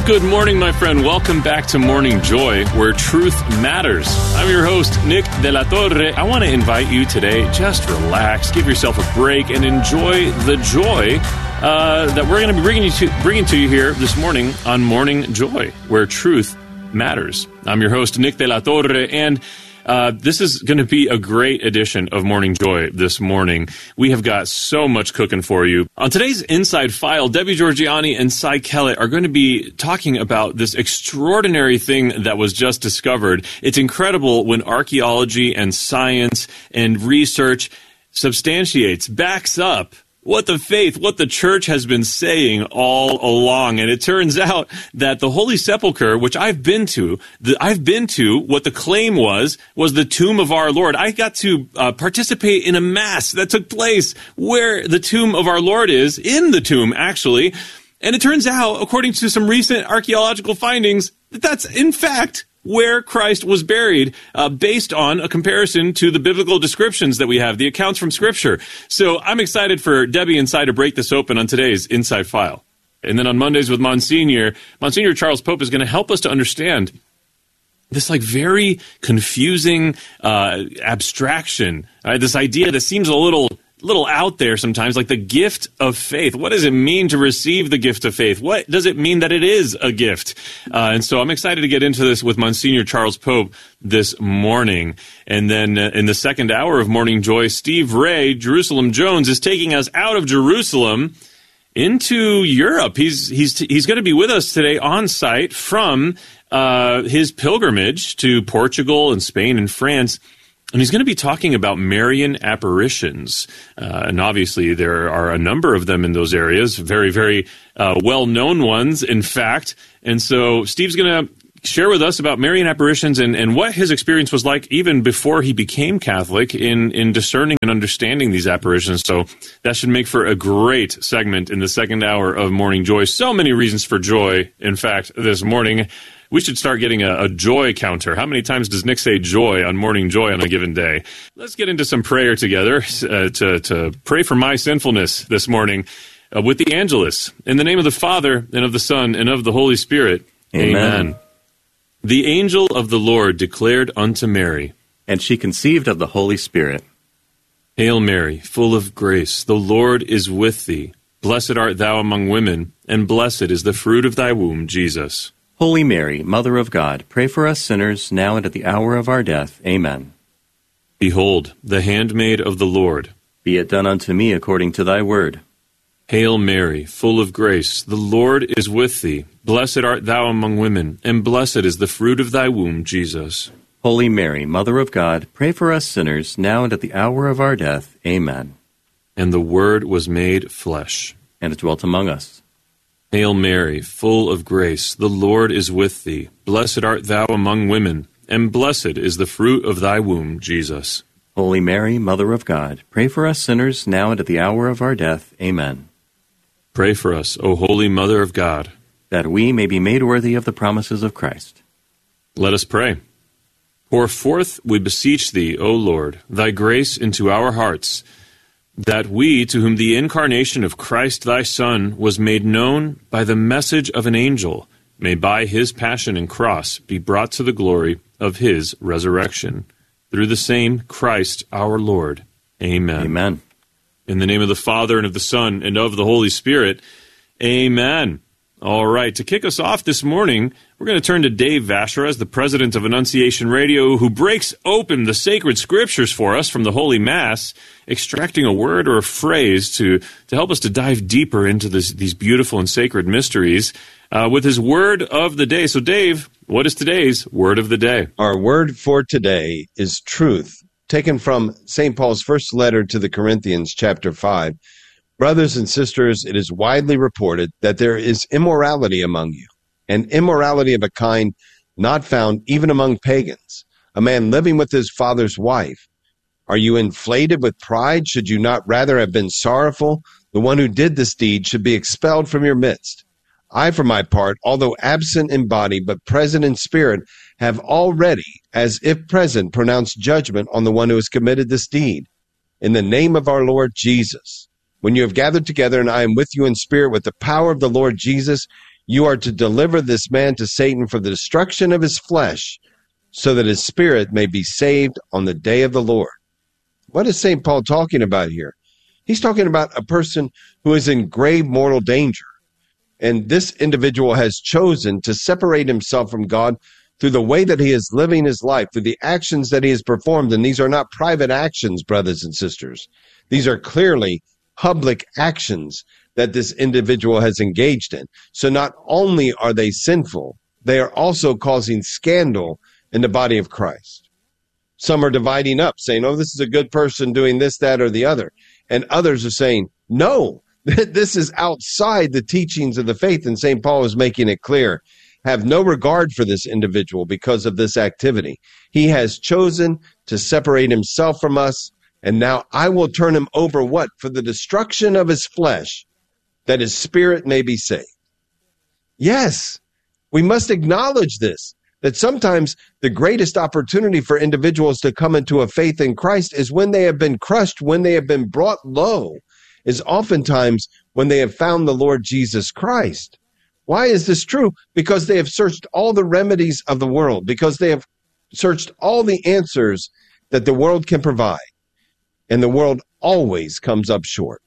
Good morning, my friend. Welcome back to Morning Joy, where truth matters. I'm your host, Nick De La Torre. I want to invite you today, just relax, give yourself a break, and enjoy the joy that we're going to be bringing to you here this morning on Morning Joy, where truth matters. I'm your host, Nick De La Torre, and this is going to be a great edition of Morning Joy this morning. We have got so much cooking for you. On today's Inside File, Debbie Georgianni and Cy Kellett are going to be talking about this extraordinary thing that was just discovered. It's incredible when archaeology and science and research substantiates, backs up what the faith, what the church has been saying all along. And it turns out that the Holy Sepulchre, which I've been to what the claim was the tomb of our Lord. I got to participate in a mass that took place where the tomb of our Lord is, in the tomb, actually. And it turns out, according to some recent archaeological findings, that that's, in fact, where Christ was buried, based on a comparison to the biblical descriptions that we have, the accounts from Scripture. So I'm excited for Debbie and Cy to break this open on today's Inside File. And then on Mondays with Monsignor Charles Pope is going to help us to understand this very confusing abstraction, this idea that seems a little out there sometimes, like the gift of faith. What does it mean to receive the gift of faith? What does it mean that it is a gift? And so I'm excited to get into this with Monsignor Charles Pope this morning. And then in the second hour of Morning Joy, Steve Ray, Jerusalem Jones, is taking us out of Jerusalem into Europe. He's going to be with us today on site from his pilgrimage to Portugal and Spain and France. And he's going to be talking about Marian apparitions. And obviously there are a number of them in those areas, very, very well-known ones, in fact. And so Steve's going to share with us about Marian apparitions and what his experience was like even before he became Catholic in discerning and understanding these apparitions. So that should make for a great segment in the second hour of Morning Joy. So many reasons for joy, in fact, this morning. We should start getting a joy counter. How many times does Nick say joy on Morning Joy on a given day? Let's get into some prayer together to pray for my sinfulness this morning with the Angelus. In the name of the Father, and of the Son, and of the Holy Spirit. Amen. The angel of the Lord declared unto Mary, and she conceived of the Holy Spirit. Hail Mary, full of grace, the Lord is with thee. Blessed art thou among women, and blessed is the fruit of thy womb, Jesus. Holy Mary, Mother of God, pray for us sinners, now and at the hour of our death. Amen. Behold, the handmaid of the Lord. Be it done unto me according to thy word. Hail Mary, full of grace, the Lord is with thee. Blessed art thou among women, and blessed is the fruit of thy womb, Jesus. Holy Mary, Mother of God, pray for us sinners, now and at the hour of our death. Amen. And the Word was made flesh, and dwelt among us. Hail Mary, full of grace, the Lord is with thee. Blessed art thou among women, and blessed is the fruit of thy womb, Jesus. Holy Mary, Mother of God, pray for us sinners, now and at the hour of our death. Amen. Pray for us, O Holy Mother of God, that we may be made worthy of the promises of Christ. Let us pray. Pour forth, we beseech thee, O Lord, thy grace into our hearts, that we, to whom the incarnation of Christ thy Son was made known by the message of an angel, may by his passion and cross be brought to the glory of his resurrection. Through the same Christ our Lord. Amen. Amen. In the name of the Father, and of the Son, and of the Holy Spirit. Amen. All right, to kick us off this morning, we're going to turn to Dave Vacherez, the president of Annunciation Radio, who breaks open the sacred scriptures for us from the Holy Mass, extracting a word or a phrase to help us to dive deeper into these beautiful and sacred mysteries with his word of the day. So, Dave, what is today's word of the day? Our word for today is truth, taken from St. Paul's first letter to the Corinthians, chapter 5. Brothers and sisters, it is widely reported that there is immorality among you, and immorality of a kind not found even among pagans, a man living with his father's wife. Are you inflated with pride? Should you not rather have been sorrowful? The one who did this deed should be expelled from your midst. I, for my part, although absent in body but present in spirit, have already, as if present, pronounced judgment on the one who has committed this deed. In the name of our Lord Jesus. When you have gathered together and I am with you in spirit with the power of the Lord Jesus, You are to deliver this man to Satan for the destruction of his flesh, so that his spirit may be saved on the day of the Lord. What is St. Paul talking about here? He's talking about a person who is in grave mortal danger. And this individual has chosen to separate himself from God through the way that he is living his life, through the actions that he has performed. And these are not private actions, brothers and sisters. These are clearly public actions that this individual has engaged in. So not only are they sinful, they are also causing scandal in the body of Christ. Some are dividing up, saying, oh, this is a good person doing this, that, or the other. And others are saying, no, this is outside the teachings of the faith. And St. Paul is making it clear. Have no regard for this individual because of this activity. He has chosen to separate himself from us. And now I will turn him over what? For the destruction of his flesh, that his spirit may be saved. Yes, we must acknowledge this, that sometimes the greatest opportunity for individuals to come into a faith in Christ is when they have been crushed, when they have been brought low, is oftentimes when they have found the Lord Jesus Christ. Why is this true? Because they have searched all the remedies of the world, because they have searched all the answers that the world can provide. And the world always comes up short.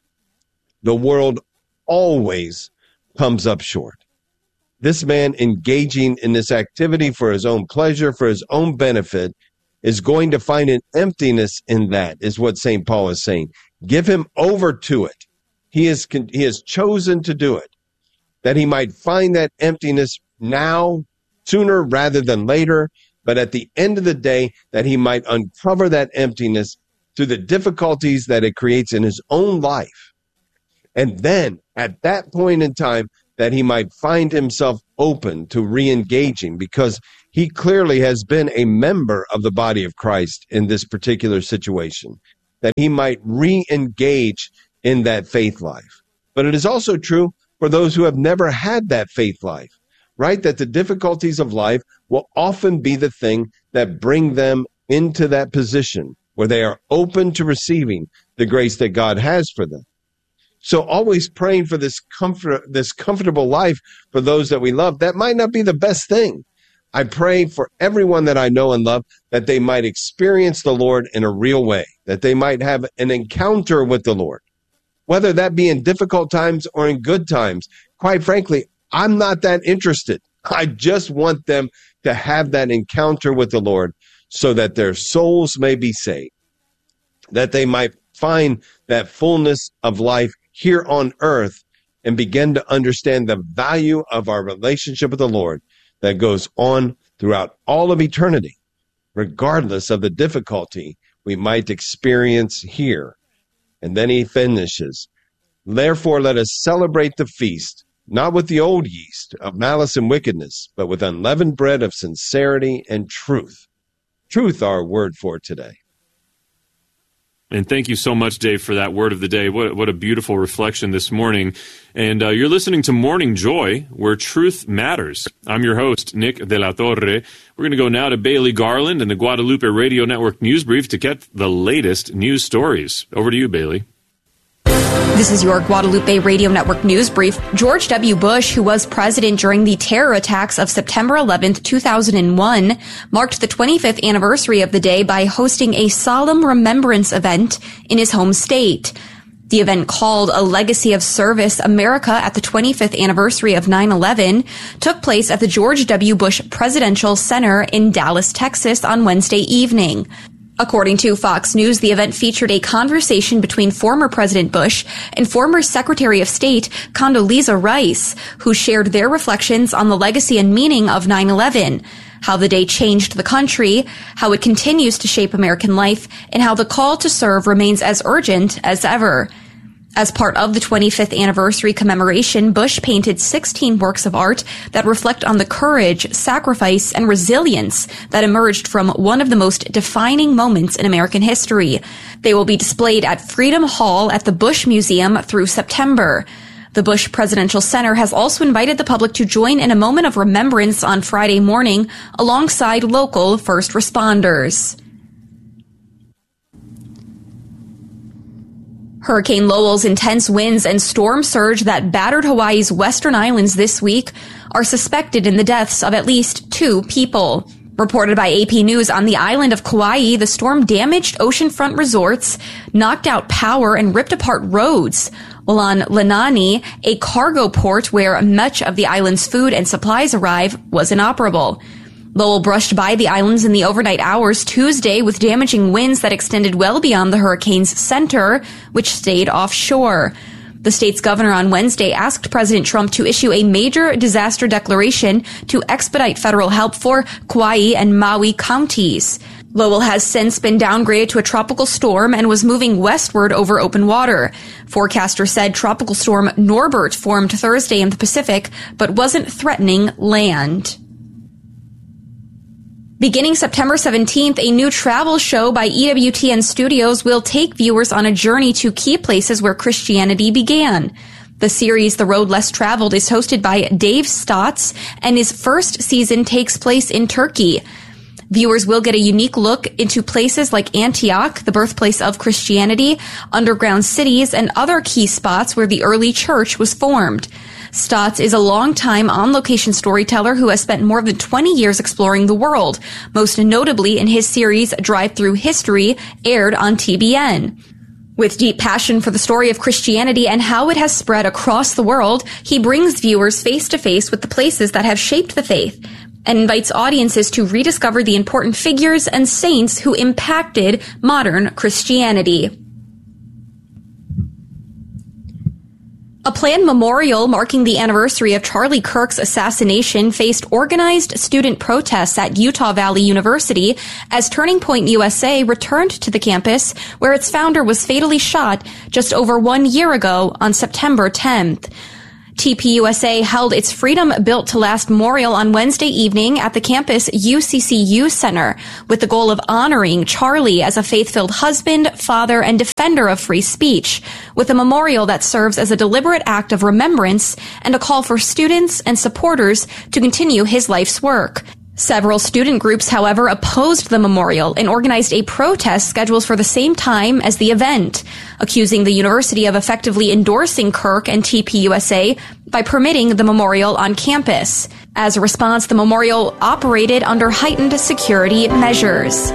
The world always comes up short. This man engaging in this activity for his own pleasure, for his own benefit, is going to find an emptiness in that, is what St. Paul is saying. Give him over to it. He has chosen to do it, that he might find that emptiness now, sooner rather than later, but at the end of the day, that he might uncover that emptiness through the difficulties that it creates in his own life. And then, at that point in time, that he might find himself open to re-engaging, because he clearly has been a member of the body of Christ in this particular situation, that he might re-engage in that faith life. But it is also true for those who have never had that faith life, right? That the difficulties of life will often be the thing that bring them into that position where they are open to receiving the grace that God has for them. So always praying for this comfortable life for those that we love, that might not be the best thing. I pray for everyone that I know and love that they might experience the Lord in a real way, that they might have an encounter with the Lord, whether that be in difficult times or in good times. Quite frankly, I'm not that interested. I just want them to have that encounter with the Lord so that their souls may be saved, that they might find that fullness of life here on earth and begin to understand the value of our relationship with the Lord that goes on throughout all of eternity, regardless of the difficulty we might experience here. And then he finishes, therefore let us celebrate the feast, not with the old yeast of malice and wickedness, but with unleavened bread of sincerity and truth. Truth, our word for today. And thank you so much, Dave, for that word of the day. What a beautiful reflection this morning. And you're listening to Morning Joy, where truth matters. I'm your host, Nick de la Torre. We're going to go now to Bailey Garland and the Guadalupe Radio Network News Brief to get the latest news stories. Over to you, Bailey. This is your Guadalupe Radio Network News Brief. George W. Bush, who was president during the terror attacks of September 11th, 2001, marked the 25th anniversary of the day by hosting a solemn remembrance event in his home state. The event, called A Legacy of Service America at the 25th anniversary of 9/11, took place at the George W. Bush Presidential Center in Dallas, Texas on Wednesday evening. According to Fox News, the event featured a conversation between former President Bush and former Secretary of State Condoleezza Rice, who shared their reflections on the legacy and meaning of 9/11, how the day changed the country, how it continues to shape American life, and how the call to serve remains as urgent as ever. As part of the 25th anniversary commemoration, Bush painted 16 works of art that reflect on the courage, sacrifice, and resilience that emerged from one of the most defining moments in American history. They will be displayed at Freedom Hall at the Bush Museum through September. The Bush Presidential Center has also invited the public to join in a moment of remembrance on Friday morning alongside local first responders. Hurricane Lowell's intense winds and storm surge that battered Hawaii's western islands this week are suspected in the deaths of at least 2 people. Reported by AP News, on the island of Kauai, the storm damaged oceanfront resorts, knocked out power, and ripped apart roads. While on Lanani, a cargo port where much of the island's food and supplies arrive, was inoperable. Lowell brushed by the islands in the overnight hours Tuesday with damaging winds that extended well beyond the hurricane's center, which stayed offshore. The state's governor on Wednesday asked President Trump to issue a major disaster declaration to expedite federal help for Kauai and Maui counties. Lowell has since been downgraded to a tropical storm and was moving westward over open water. Forecasters said Tropical Storm Norbert formed Thursday in the Pacific, but wasn't threatening land. Beginning September 17th, a new travel show by EWTN Studios will take viewers on a journey to key places where Christianity began. The series, The Road Less Traveled, is hosted by Dave Stotts, and his first season takes place in Turkey. Viewers will get a unique look into places like Antioch, the birthplace of Christianity, underground cities, and other key spots where the early church was formed. Stotts is a longtime on-location storyteller who has spent more than 20 years exploring the world, most notably in his series Drive Through History, aired on TBN. With deep passion for the story of Christianity and how it has spread across the world, he brings viewers face-to-face with the places that have shaped the faith and invites audiences to rediscover the important figures and saints who impacted modern Christianity. A planned memorial marking the anniversary of Charlie Kirk's assassination faced organized student protests at Utah Valley University as Turning Point USA returned to the campus where its founder was fatally shot just over 1 year ago on September 10th. TPUSA held its Freedom Built to Last memorial on Wednesday evening at the campus UCCU Center with the goal of honoring Charlie as a faith-filled husband, father, and defender of free speech, with a memorial that serves as a deliberate act of remembrance and a call for students and supporters to continue his life's work. Several student groups, however, opposed the memorial and organized a protest scheduled for the same time as the event, accusing the university of effectively endorsing Kirk and TPUSA by permitting the memorial on campus. As a response, the memorial operated under heightened security measures.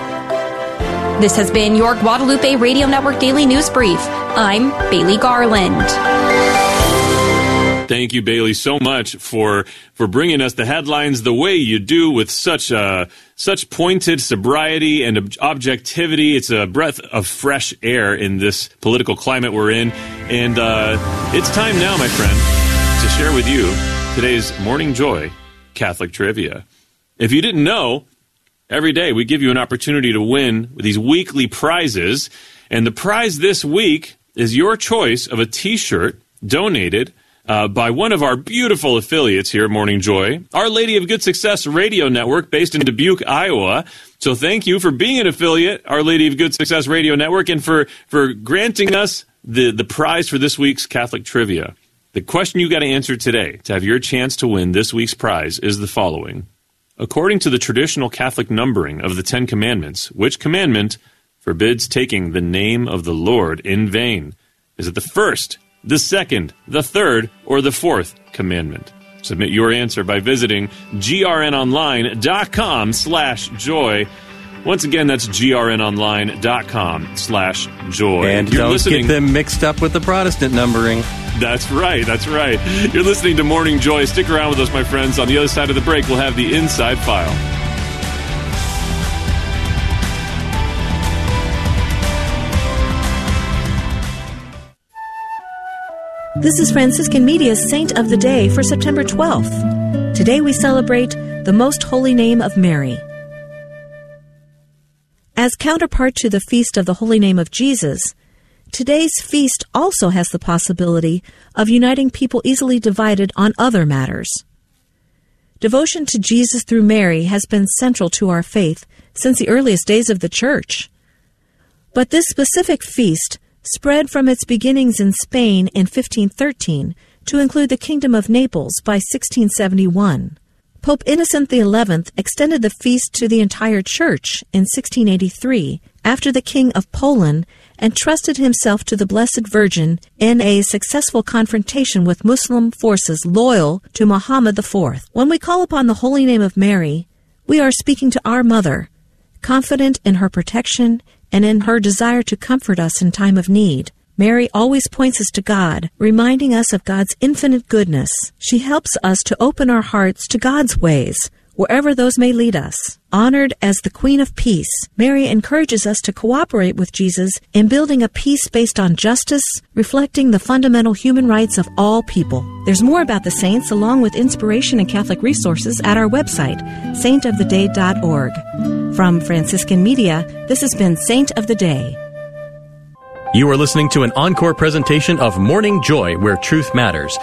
This has been your Guadalupe Radio Network Daily News Brief. I'm Bailey Garland. Thank you, Bailey, so much for bringing us the headlines the way you do with such pointed sobriety and objectivity. It's a breath of fresh air in this political climate we're in. And it's time now, my friend, to share with you today's Morning Joy Catholic Trivia. If you didn't know, every day we give you an opportunity to win with these weekly prizes. And the prize this week is your choice of a T-shirt donated by one of our beautiful affiliates here at Morning Joy, Our Lady of Good Success Radio Network, based in Dubuque, Iowa. So thank you for being an affiliate, Our Lady of Good Success Radio Network, and for granting us the prize for this week's Catholic Trivia. The question you got to answer today to have your chance to win this week's prize is the following. According to the traditional Catholic numbering of the 10 Commandments, which commandment forbids taking the name of the Lord in vain? Is it the first, the second, the third, or the fourth commandment? Submit your answer by visiting grnonline.com/joy. Once again, that's grnonline.com/joy. And don't get them mixed up with the Protestant numbering. That's right, that's right. You're listening to Morning Joy. Stick around with us, my friends. On the other side of the break, we'll have the Inside File. This is Franciscan Media's Saint of the Day for September 12th. Today we celebrate the Most Holy Name of Mary. As counterpart to the Feast of the Holy Name of Jesus, today's feast also has the possibility of uniting people easily divided on other matters. Devotion to Jesus through Mary has been central to our faith since the earliest days of the Church. But this specific feast spread from its beginnings in Spain in 1513 to include the Kingdom of Naples by 1671. Pope Innocent XI extended the feast to the entire Church in 1683 after the King of Poland and trusted himself to the Blessed Virgin in a successful confrontation with Muslim forces loyal to Muhammad IV. When we call upon the holy name of Mary, we are speaking to our mother, confident in her protection and in her desire to comfort us in time of need. Mary always points us to God, reminding us of God's infinite goodness. She helps us to open our hearts to God's ways, wherever those may lead us. Honored as the Queen of Peace, Mary encourages us to cooperate with Jesus in building a peace based on justice, reflecting the fundamental human rights of all people. There's more about the saints, along with inspiration and Catholic resources, at our website, saintoftheday.org. From Franciscan Media, this has been Saint of the Day. You are listening to an encore presentation of Morning Joy, where truth matters.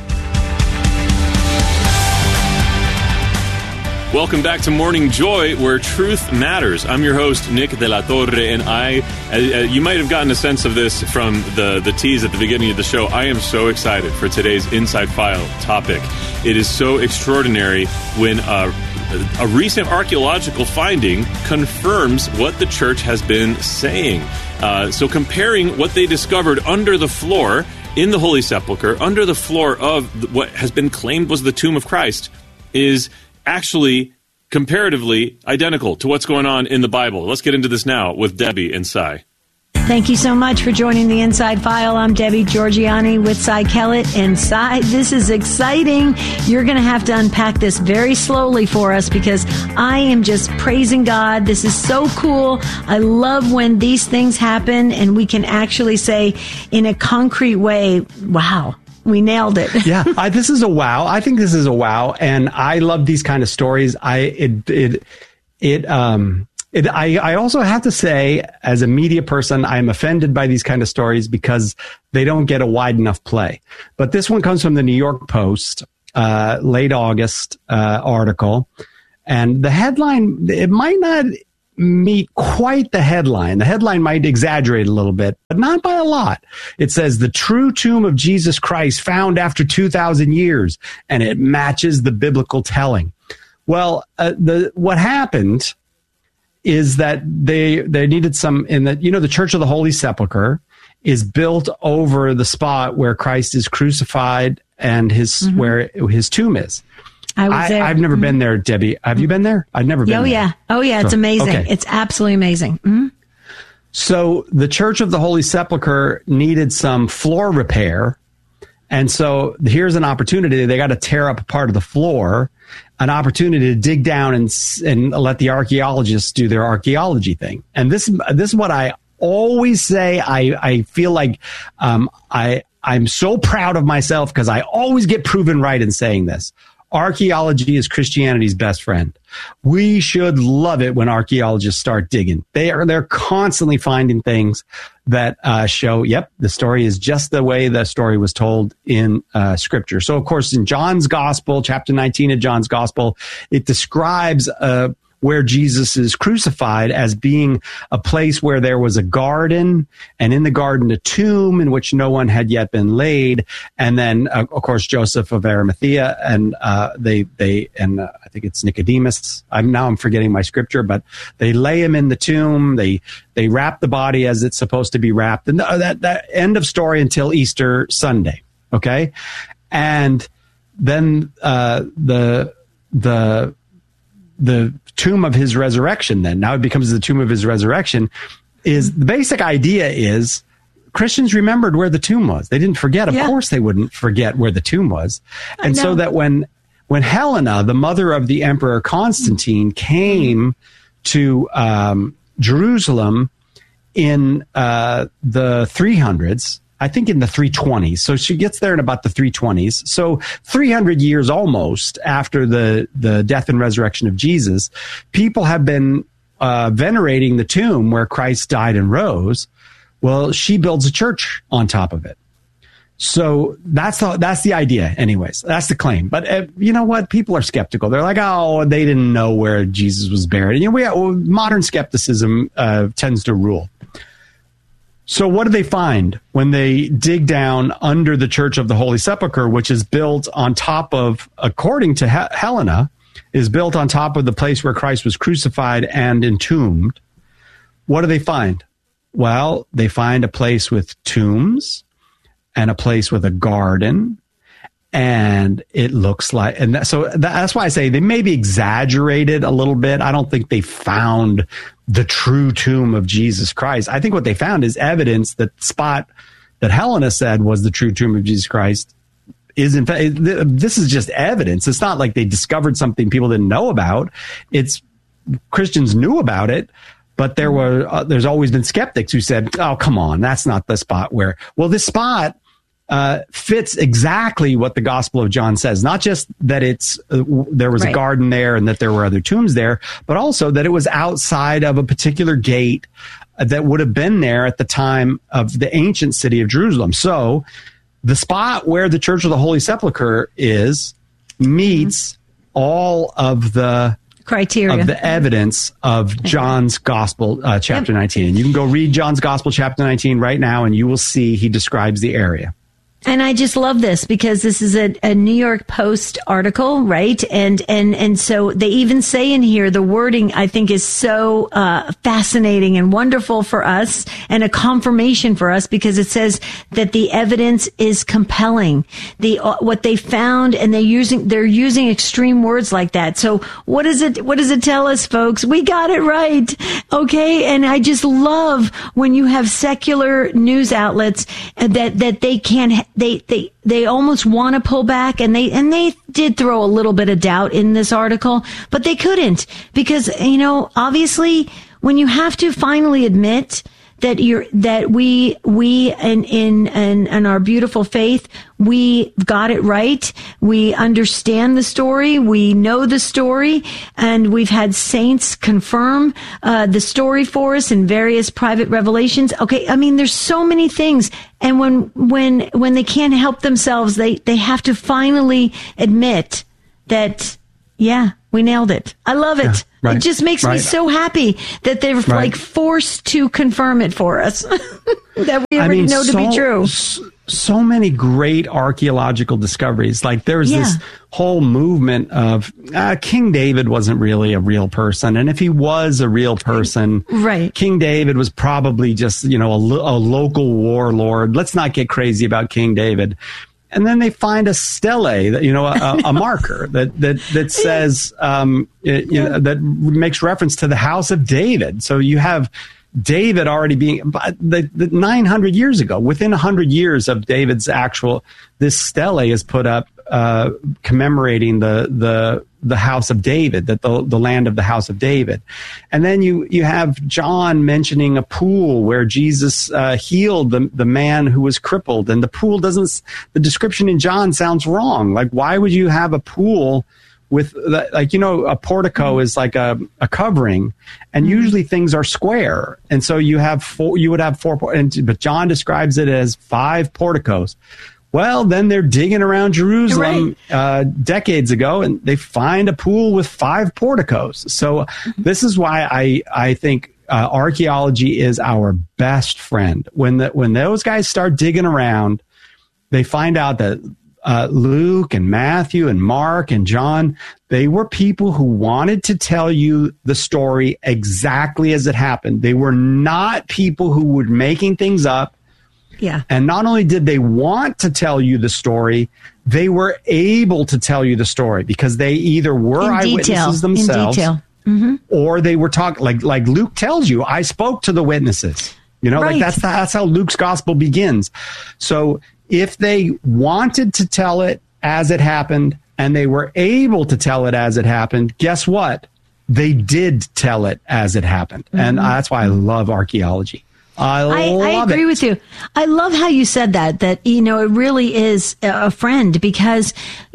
Welcome back to Morning Joy, where truth matters. I'm your host, Nick de la Torre, and you might have gotten a sense of this from the tease at the beginning of the show. I am so excited for today's Inside File topic. It is so extraordinary when a recent archaeological finding confirms what the church has been saying. So comparing what they discovered under the floor in the Holy Sepulchre, under the floor of what has been claimed was the tomb of Christ, is actually comparatively identical to what's going on in the Bible. Let's get into this now with Debbie and Cy. Thank you so much for joining the Inside File. I'm Debbie Georgiani with Cy Kellett. And Cy, this is exciting. You're going to have to unpack this very slowly for us because I am just praising God. This is so cool. I love when these things happen and we can actually say in a concrete way, wow, we nailed it. Yeah, this is a wow. I think this is a wow. And I love these kind of stories. I also have to say, as a media person, I'm offended by these kind of stories because they don't get a wide enough play. But this one comes from the New York Post, late August article. And the headline, it might not meet quite the headline. The headline might exaggerate a little bit, but not by a lot. It says, the true tomb of Jesus Christ found after 2,000 years, and it matches the biblical telling. Well, what happened is that they needed some, in that, the Church of the Holy Sepulchre is built over the spot where Christ is crucified and where his tomb is. I was there. I've never been there, Debbie. Have you been there? I've never been there. Oh, yeah. It's amazing. Okay. It's absolutely amazing. Mm-hmm. So the Church of the Holy Sepulchre needed some floor repair. And so here's an opportunity. They got to tear up a part of the floor, an opportunity to dig down and let the archaeologists do their archaeology thing. And this is what I always say. I feel like I'm so proud of myself because I always get proven right in saying this. Archaeology is Christianity's best friend. We should love it when archaeologists start digging. They're constantly finding things that show, yep, the story is just the way the story was told in Scripture. So, of course, in John's Gospel, chapter 19 of John's Gospel, it describes where Jesus is crucified as being a place where there was a garden, and in the garden a tomb in which no one had yet been laid, and then of course Joseph of Arimathea and I think it's Nicodemus. I'm forgetting my scripture, but they lay him in the tomb. They wrap the body as it's supposed to be wrapped, and that end of story until Easter Sunday. Okay, and then the tomb of his resurrection, then now it becomes the tomb of his resurrection, is the basic idea is Christians remembered where the tomb was. They didn't forget. Of course they wouldn't forget where the tomb was. And so that when Helena, the mother of the Emperor Constantine, came to Jerusalem in the 300s, I think in the 320s. So she gets there in about the 320s. So 300 years almost after the death and resurrection of Jesus, people have been venerating the tomb where Christ died and rose. Well, she builds a church on top of it. So that's the idea anyways. That's the claim. But you know what? People are skeptical. They're like, oh, they didn't know where Jesus was buried. Modern skepticism tends to rule. So what do they find when they dig down under the Church of the Holy Sepulchre, which is built on top of, according to Helena, is built on top of the place where Christ was crucified and entombed? What do they find? Well, they find a place with tombs and a place with a garden. And it looks like, and so that's why I say they maybe exaggerated a little bit. I don't think they found the true tomb of Jesus Christ. I think what they found is evidence that the spot that Helena said was the true tomb of Jesus Christ is, in fact, this is just evidence. It's not like they discovered something people didn't know about. It's Christians knew about it, but there's always been skeptics who said, oh, come on, that's not the spot where, well, this spot fits exactly what the Gospel of John says. Not just that it's there was a garden there and that there were other tombs there, but also that it was outside of a particular gate that would have been there at the time of the ancient city of Jerusalem. So the spot where the Church of the Holy Sepulchre is meets all of the criteria of the evidence of John's Gospel, chapter 19. And you can go read John's Gospel, chapter 19 right now, and you will see he describes the area. And I just love this because this is a New York Post article, right? And so they even say in here, the wording I think is so fascinating and wonderful for us and a confirmation for us because it says that the evidence is compelling. What they found, and they're using extreme words like that. So what does it tell us, folks? We got it right. Okay. And I just love when you have secular news outlets that they can't, they almost want to pull back, and they did throw a little bit of doubt in this article, but they couldn't because, obviously when you have to finally admit that we in our beautiful faith, we got it right. We understand the story. We know the story, and we've had saints confirm the story for us in various private revelations. Okay. I mean, there's so many things. And when they can't help themselves, they have to finally admit that, yeah, we nailed it. I love it. Yeah, right, it just makes me so happy that they're like forced to confirm it for us that we already know to be true. So many great archaeological discoveries. Like there's this whole movement of King David wasn't really a real person. And if he was a real person, King David was probably just, a local warlord. Let's not get crazy about King David. And then they find a stele, a marker that says, that makes reference to the house of David. So you have David already being the 900 years ago, within 100 years of David's this stele is put up, commemorating the house of David, that the land of the house of David. And then you have John mentioning a pool where Jesus healed the man who was crippled. And the pool the description in John sounds wrong. Like, why would you have a pool with, a portico is like a covering, and usually things are square. And so you would have four, but John describes it as 5 porticos. Well, then they're digging around Jerusalem decades ago, and they find a pool with 5 porticos. So this is why I think archaeology is our best friend. When those guys start digging around, they find out that Luke and Matthew and Mark and John, they were people who wanted to tell you the story exactly as it happened. They were not people who were making things up. Yeah. And not only did they want to tell you the story, they were able to tell you the story because they either were eyewitnesses themselves, or they were talking like Luke tells you, I spoke to the witnesses. Like that's how Luke's gospel begins. So if they wanted to tell it as it happened and they were able to tell it as it happened, guess what? They did tell it as it happened. And that's why I love archaeology. I agree with you. I love how you said that it really is a friend because,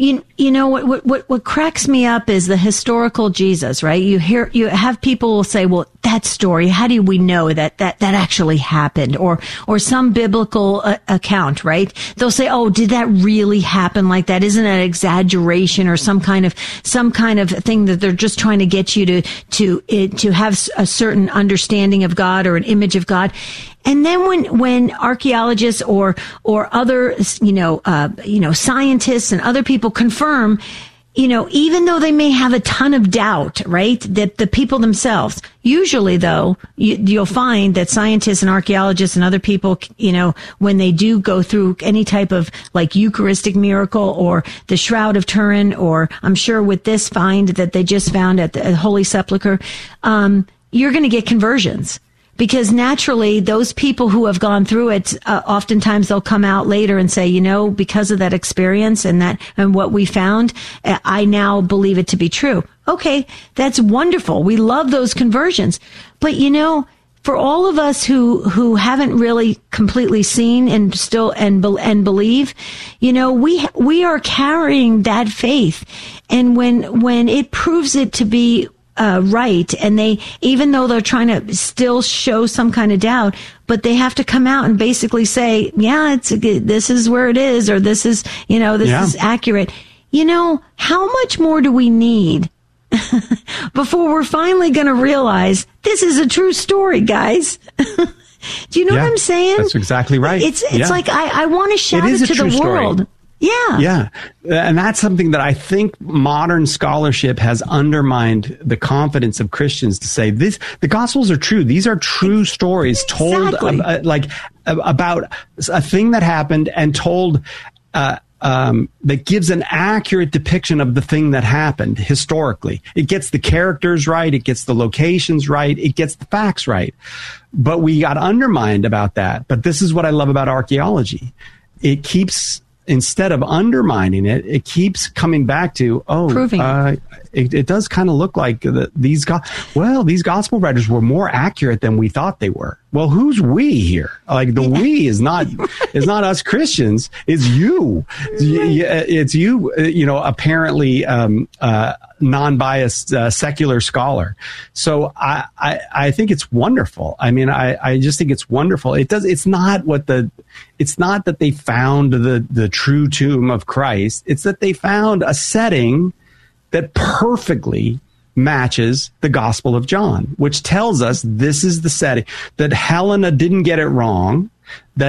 what cracks me up is the historical Jesus, right? You have people say, well, that story, how do we know that actually happened? Or some biblical account, right? They'll say, oh, did that really happen like that? Isn't it an exaggeration or some kind of thing that they're just trying to get you to have a certain understanding of God or an image of God? And then when archaeologists or other, scientists and other people confirm, even though they may have a ton of doubt, right, that the people themselves, usually though, you'll find that scientists and archaeologists and other people, when they do go through any type of like Eucharistic miracle or the Shroud of Turin, or I'm sure with this find that they just found at the Holy Sepulchre, you're going to get conversions. Because naturally, those people who have gone through it, oftentimes they'll come out later and say, because of that experience and what we found, I now believe it to be true. Okay, that's wonderful. We love those conversions. But for all of us who haven't really completely seen and still and believe, we are carrying that faith, and when it proves it to be right, and even though they're trying to still show some kind of doubt, but they have to come out and basically say, yeah, this is where it is, or this is, is accurate. How much more do we need before we're finally going to realize this is a true story, guys? Do you know what I'm saying? That's exactly right. It's like, I want to shout it to the world. Story. Yeah. Yeah. And that's something that I think modern scholarship has undermined the confidence of Christians to say the Gospels are true. These are true stories told about a thing that happened and told that gives an accurate depiction of the thing that happened historically. It gets the characters right. It gets the locations right. It gets the facts right. But we got undermined about that. But this is what I love about archaeology. It keeps... Instead of undermining it, it keeps coming back to, it does kind of look like these gospel writers were more accurate than we thought they were. Well, who's we here? Like the we is not us Christians. It's you. It's you. Apparently non-biased secular scholar. So I think it's wonderful. I mean, I just think it's wonderful. It's not that they found the true tomb of Christ. It's that they found a setting that perfectly matches the Gospel of John, which tells us this is the setting, that Helena didn't get it wrong, that